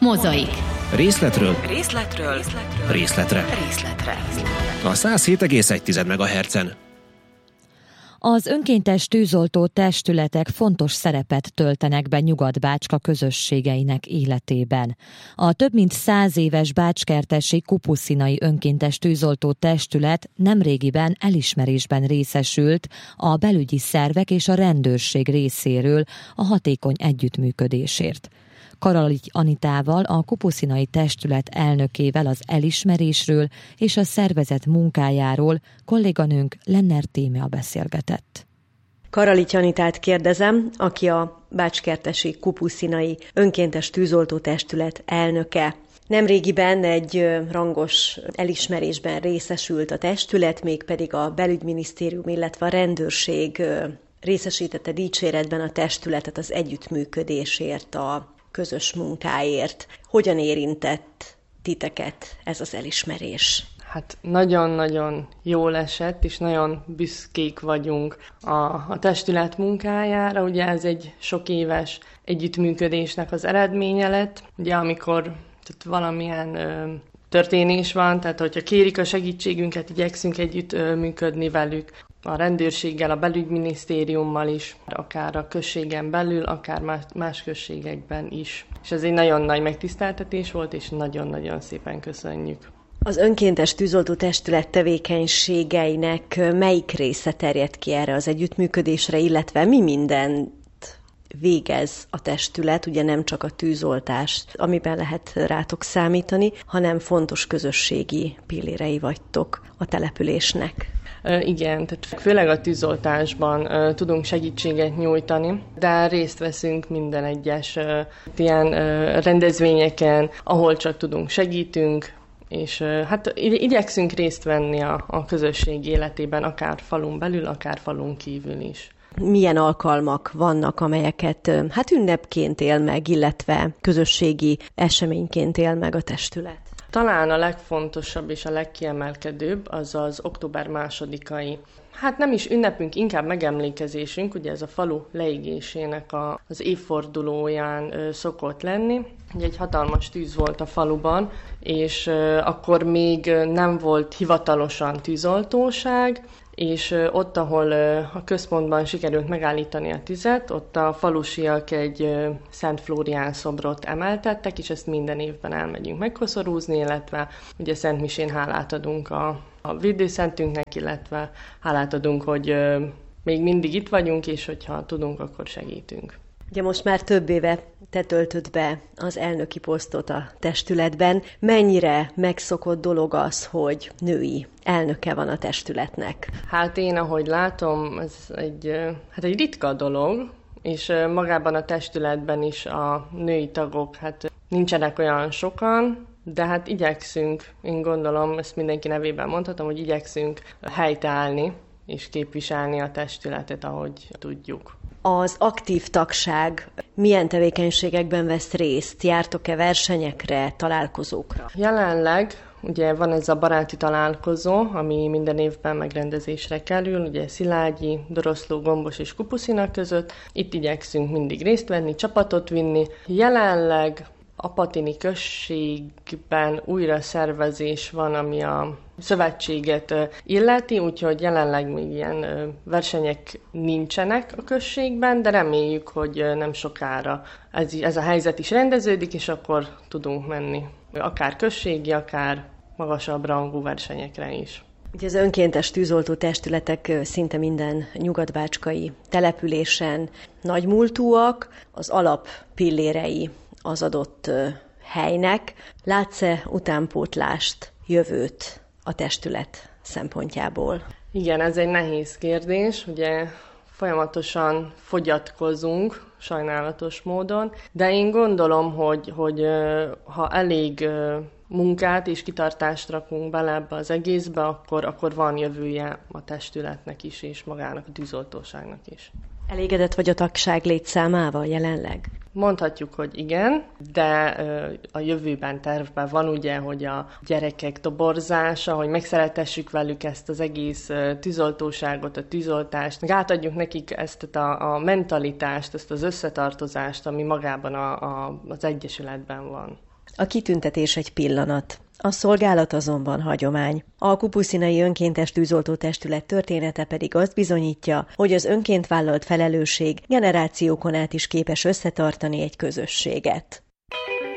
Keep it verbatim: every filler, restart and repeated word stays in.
Mozaik. Részletről Részletről. Részletről. részletre. Részletre. A száz hét egész egy megahertzen. Az önkéntes tűzoltó testületek fontos szerepet töltenek be Nyugat-Bácska közösségeinek életében. A több mint száz éves bácskertesi Kupuszinai önkéntes tűzoltó testület nemrégiben elismerésben részesült a belügyi szervek és a rendőrség részéről a hatékony együttműködésért. Karalics Anitával, a Kupuszinai testület elnökével az elismerésről és a szervezet munkájáról kolléganőnk Lenner Tímea beszélgetett. Karalics Anitát kérdezem, aki a bácskertesi Kupuszinai önkéntes tűzoltó testület elnöke. Nemrégiben egy rangos elismerésben részesült a testület, mégpedig a belügyminisztérium, illetve a rendőrség részesítette dicséretben a testületet az együttműködésért, a közös munkáért. Hogyan érintett titeket ez az elismerés? Hát nagyon-nagyon jól esett, és nagyon büszkék vagyunk a, a testület munkájára. Ugye ez egy sok éves együttműködésnek az eredménye lett. Ugye amikor tehát valamilyen ö, történés van, tehát hogyha kérik a segítségünket, igyekszünk együtt ö, működni velük, a rendőrséggel, a belügyminisztériummal is, akár a községen belül, akár más, más községekben is. És ez egy nagyon nagy megtiszteltetés volt, és nagyon-nagyon szépen köszönjük. Az önkéntes tűzoltó testület tevékenységeinek melyik része terjed ki erre az együttműködésre, illetve mi mindent végez a testület, ugye nem csak a tűzoltás, amiben lehet rátok számítani, hanem fontos közösségi pillérei vagytok a településnek. Igen, tehát főleg a tűzoltásban uh, tudunk segítséget nyújtani, de részt veszünk minden egyes uh, ilyen uh, rendezvényeken, ahol csak tudunk, segítünk, és uh, hát igyekszünk részt venni a, a közösség életében, akár falun belül, akár falun kívül is. Milyen alkalmak vannak, amelyeket hát ünnepként él meg, illetve közösségi eseményként él meg a testület? Talán a legfontosabb és a legkiemelkedőbb az az október másodikai. Hát nem is ünnepünk, inkább megemlékezésünk, ugye ez a falu leégésének a, az évfordulóján ö, szokott lenni. Ugye egy hatalmas tűz volt a faluban, és ö, akkor még nem volt hivatalosan tűzoltóság, és ott, ahol a központban sikerült megállítani a tüzet, ott a falusiak egy Szent Flórián szobrot emeltettek, és ezt minden évben elmegyünk megkoszorúzni, illetve ugye Szent Misén hálát adunk a, a védőszentünknek, illetve hálát adunk, hogy még mindig itt vagyunk, és hogyha tudunk, akkor segítünk. Ugye most már több éve te töltöd be az elnöki posztot a testületben. Mennyire megszokott dolog az, hogy női elnöke van a testületnek? Hát én, ahogy látom, ez egy, hát egy ritka dolog, és magában a testületben is a női tagok, hát nincsenek olyan sokan, de hát igyekszünk, én gondolom, ezt mindenki nevében mondhatom, hogy igyekszünk helytállni és képviselni a testületet, ahogy tudjuk. Az aktív tagság milyen tevékenységekben vesz részt? Jártok-e versenyekre, találkozókra? Jelenleg ugye van ez a baráti találkozó, ami minden évben megrendezésre kerül, ugye Szilágyi, Doroszló, Gombos és Kupuszina között. Itt igyekszünk mindig részt venni, csapatot vinni. Jelenleg Apatini községben újra szervezés van, ami a szövetséget illeti, úgyhogy jelenleg még ilyen versenyek nincsenek a községben, de reméljük, hogy nem sokára ez, ez a helyzet is rendeződik, és akkor tudunk menni akár községi, akár magasabb rangú versenyekre is. Ugye az önkéntes tűzoltó testületek szinte minden nyugatbácskai településen nagymúltúak, az alap pillérei az adott helynek. Látsz-e utánpótlást, jövőt a testület szempontjából? Igen, ez egy nehéz kérdés. Ugye folyamatosan fogyatkozunk, sajnálatos módon, de én gondolom, hogy, hogy ha elég munkát és kitartást rakunk bele ebbe az egészbe, akkor, akkor van jövője a testületnek is, és magának a tűzoltóságnak is. Elégedett vagy a tagság létszámával jelenleg? Mondhatjuk, hogy igen, de a jövőben tervben van ugye, hogy a gyerekek toborzása, hogy megszeretessük velük ezt az egész tűzoltóságot, a tűzoltást, átadjuk nekik ezt a, a mentalitást, ezt az összetartozást, ami magában a, a, az egyesületben van. A kitüntetés egy pillanat. A szolgálat azonban hagyomány. A Kupuszinai Önkéntes Tűzoltó Testület története pedig azt bizonyítja, hogy az önként vállalt felelősség generációkon át is képes összetartani egy közösséget.